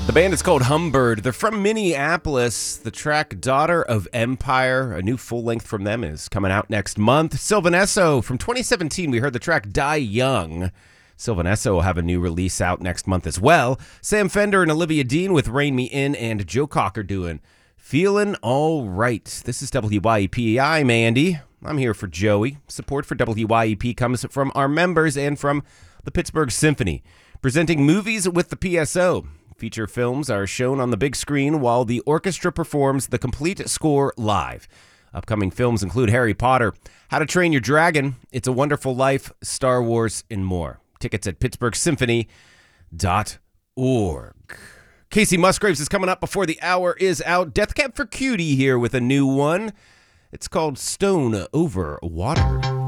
The band is called Humbird. They're from Minneapolis. The track Daughter of Empire, a new full-length from them, is coming out next month. Sylvan Esso, from 2017, we heard the track Die Young. Sylvan Esso will have a new release out next month as well. Sam Fender and Olivia Dean with Rein Me In, and Joe Cocker doing Feeling All Right. This is WYEP. I'm Andy. I'm here for Joey. Support for WYEP comes from our members and from the Pittsburgh Symphony, presenting movies with the PSO. Feature films are shown on the big screen while the orchestra performs the complete score live. Upcoming films include Harry Potter, How to Train Your Dragon, It's a Wonderful Life, Star Wars, and more. Tickets at pittsburghsymphony.org. Casey Musgraves is coming up before the hour is out. Death Cab for Cutie here with a new one. It's called Stone Over Water.